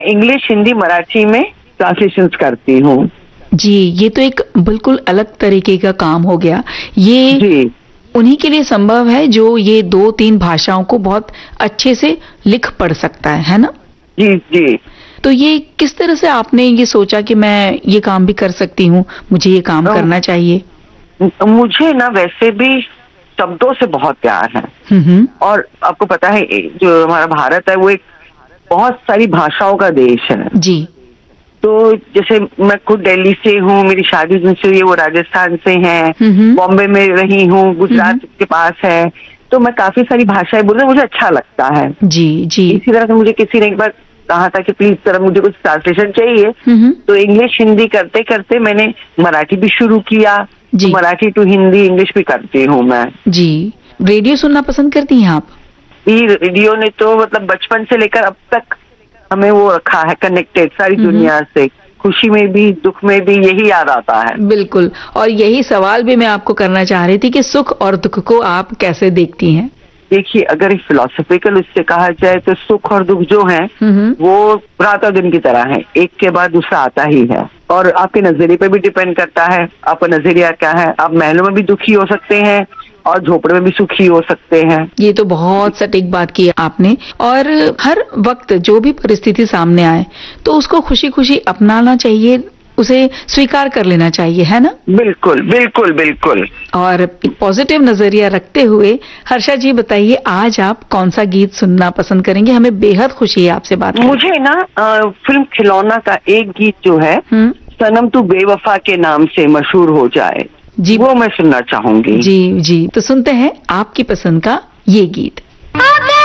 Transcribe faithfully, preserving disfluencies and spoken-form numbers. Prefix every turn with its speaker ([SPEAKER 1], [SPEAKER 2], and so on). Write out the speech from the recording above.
[SPEAKER 1] English, Hindi, Marathi में translations करती हूँ।
[SPEAKER 2] जी, ये तो एक बिल्कुल अलग तरीके का काम हो गया। ये
[SPEAKER 1] जी
[SPEAKER 2] उन्हीं के लिए संभव है जो ये दो तीन भाषाओं को बहुत अच्छे से लिख पढ़ सकता है, है ना?
[SPEAKER 1] जी जी।
[SPEAKER 2] तो ये किस तरह से आपने ये सोचा कि मैं ये काम भी कर सकती हूँ, मुझे ये काम
[SPEAKER 1] अम,
[SPEAKER 2] करना चाहिए?
[SPEAKER 1] मुझे ना वैसे भी शब्दों से बहुत प्यार है।
[SPEAKER 2] हम्म हम्म,
[SPEAKER 1] और आपको पता है ए- जो हमारा भारत है वो एक बहुत सारी भाषाओं का देश है।
[SPEAKER 2] जी।
[SPEAKER 1] तो जैसे मैं खुद दिल्ली से हूँ, मेरी शादी जिनसे हुई है वो राजस्थान से है,
[SPEAKER 2] हम्म हम्म,
[SPEAKER 1] बॉम्बे में रही हूँ, गुजरात
[SPEAKER 2] हम्म,
[SPEAKER 1] के पास है। तो मैं काफी सारी भाषाएं बोलना मुझे अच्छा लगता है।
[SPEAKER 2] जी जी।
[SPEAKER 1] इसी तरह से मुझे किसी ने एक बार कहा था कि प्लीज सर मुझे कुछ ट्रांसलेशन चाहिए।
[SPEAKER 2] हम्म हम्म,
[SPEAKER 1] तो इंग्लिश हिंदी करते करते मैंने मराठी भी शुरू किया।
[SPEAKER 2] जी
[SPEAKER 1] तो मराठी टू हिंदी इंग्लिश भी करती हूँ मैं।
[SPEAKER 2] जी। रेडियो सुनना पसंद करती हैं आप?
[SPEAKER 1] ये रेडियो ने तो मतलब बचपन से लेकर अब तक हमें वो रखा है कनेक्टेड सारी
[SPEAKER 2] हम्म हम्म,
[SPEAKER 1] दुनिया से। खुशी में भी दुख में भी यही याद आता है।
[SPEAKER 2] बिल्कुल। और यही सवाल भी मैं आपको करना चाह रही थी कि सुख और दुख को आप कैसे देखती हैं?
[SPEAKER 1] देखिए अगर फिलोसफिकल उससे कहा जाए तो सुख और दुख जो है
[SPEAKER 2] हम्म हम्म,
[SPEAKER 1] वो रात और दिन की तरह है, एक के बाद दूसरा आता ही है। और आपके नजरिए पे भी डिपेंड करता है, आपका नजरिया क्या है। आप महलों में भी दुखी हो सकते हैं और झोपड़े में भी सुखी हो सकते हैं।
[SPEAKER 2] ये तो बहुत सटीक बात की आपने। और हर वक्त जो भी परिस्थिति सामने आए तो उसको खुशी खुशी अपनाना चाहिए, उसे स्वीकार कर लेना चाहिए, है ना?
[SPEAKER 1] बिल्कुल बिल्कुल बिल्कुल।
[SPEAKER 2] और एक पॉजिटिव नजरिया रखते हुए हर्षा जी बताइए, आज आप कौन सा गीत सुनना पसंद करेंगे? हमें बेहद खुशी है आपसे बात करके।
[SPEAKER 1] मुझे ना अ, फिल्म खिलौना का एक गीत जो है
[SPEAKER 2] हम्म,
[SPEAKER 1] सनम तू बेवफा के नाम से मशहूर हो जाए,
[SPEAKER 2] जी
[SPEAKER 1] वो मैं सुनना चाहूंगी।
[SPEAKER 2] जी जी। तो सुनते हैं आपकी पसंद का ये गीत।